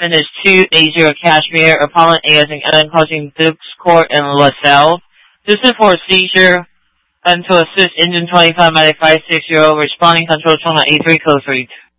suspended 280 Kashmir, Apollon AS and Ellen causing Dukes Court in LaSalle. This is for seizure and to assist engine 25 95 6-year-old responding control channel A3 code 3.